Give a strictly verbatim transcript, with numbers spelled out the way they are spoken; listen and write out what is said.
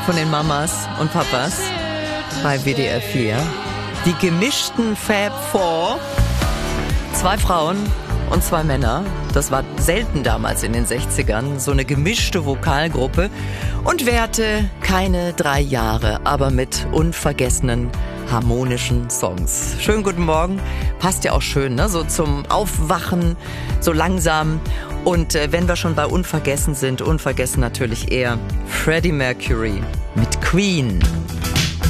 von den Mamas und Papas bei W D R vier. Die gemischten Fab Four. Zwei Frauen und zwei Männer. Das war selten damals in den sechzigern. So eine gemischte Vokalgruppe. Und währte keine drei Jahre, aber mit unvergessenen harmonischen Songs. Schönen guten Morgen. Passt ja auch schön, ne? So zum Aufwachen, so langsam. Und äh, wenn wir schon bei unvergessen sind, unvergessen natürlich eher Freddie Mercury mit Queen.